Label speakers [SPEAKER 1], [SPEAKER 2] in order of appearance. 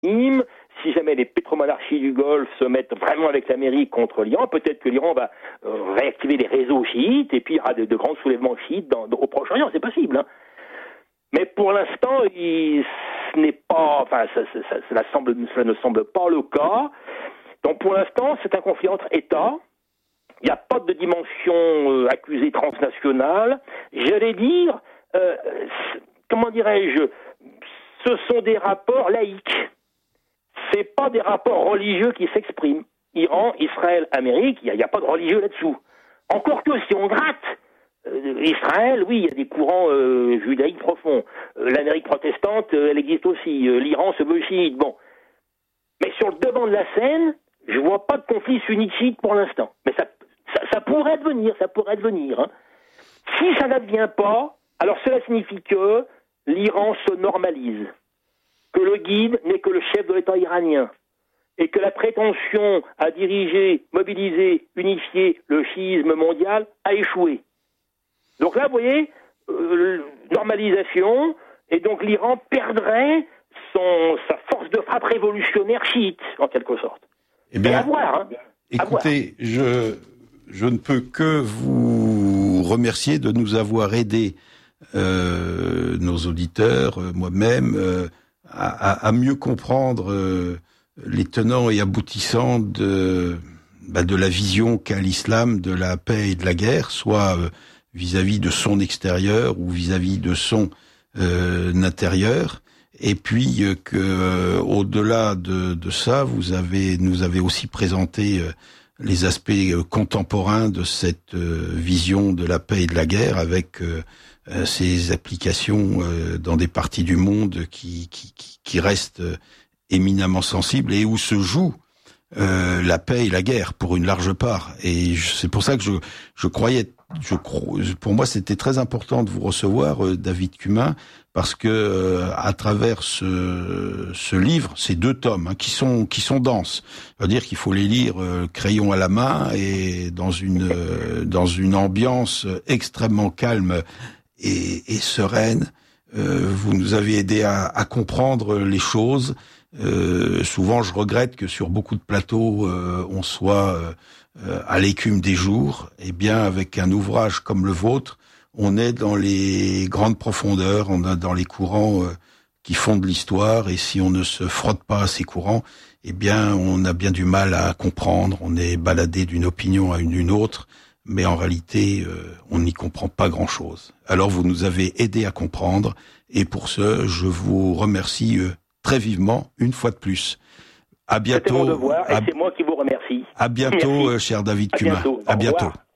[SPEAKER 1] Si jamais les pétromonarchies du Golfe se mettent vraiment avec l'Amérique contre l'Iran, peut-être que l'Iran va réactiver les réseaux chiites, et puis il y aura de grands soulèvements chiites au Proche-Orient, c'est possible. Hein. Mais pour l'instant, ce n'est pas, enfin, cela ne semble pas le cas. Donc pour l'instant, c'est un conflit entre États. Il n'y a pas de dimension accusée transnationale. J'allais dire, comment dirais-je, ce sont des rapports laïques. C'est pas des rapports religieux qui s'expriment. Iran, Israël, Amérique, il n'y a pas de religieux là-dessous. Encore que si on gratte, Israël, oui, il y a des courants judaïques profonds. L'Amérique protestante, elle existe aussi. L'Iran se veut chiite. Bon. Mais sur le devant de la scène, je vois pas de conflit sunnite-chiite pour l'instant. Mais ça pourrait advenir. Hein. Si ça n'advient pas, alors cela signifie que l'Iran se normalise, que le guide n'est que le chef de l'État iranien, et que la prétention à diriger, mobiliser, unifier le chiisme mondial a échoué. Donc là, vous voyez, normalisation, et donc l'Iran perdrait sa force de frappe révolutionnaire chiite, en quelque sorte.
[SPEAKER 2] Eh bien,
[SPEAKER 1] à voir, hein.
[SPEAKER 2] Écoutez, je ne peux que vous remercier de nous avoir aidés, nos auditeurs, moi-même, à mieux comprendre les tenants et aboutissants de la vision qu'a l'islam de la paix et de la guerre, soit vis-à-vis de son extérieur ou vis-à-vis de son intérieur. Et puis que au-delà de ça, nous avez aussi présenté les aspects contemporains de cette vision de la paix et de la guerre, avec ses applications dans des parties du monde qui restent éminemment sensibles et où se joue la paix et la guerre pour une large part. Et c'est pour ça que pour moi, c'était très important de vous recevoir, David Cumin, parce que à travers ce livre, ces 2 tomes qui sont denses, c'est-à-dire qu'il faut les lire crayon à la main et dans une ambiance extrêmement calme et sereine. Vous nous avez aidé à comprendre les choses. Souvent, je regrette que sur beaucoup de plateaux, on soit à l'écume des jours. Eh bien, avec un ouvrage comme le vôtre, on est dans les grandes profondeurs, on est dans les courants qui fondent l'histoire, et si on ne se frotte pas à ces courants, eh bien, on a bien du mal à comprendre. On est baladé d'une opinion à une autre, mais en réalité, on n'y comprend pas grand-chose. Alors, vous nous avez aidé à comprendre, et pour ce, je vous remercie très vivement, une fois de plus. À bientôt.
[SPEAKER 1] C'était mon devoir, et c'est moi qui vous remercie.
[SPEAKER 2] À bientôt,
[SPEAKER 1] Merci.
[SPEAKER 2] cher David Cumin. À bientôt.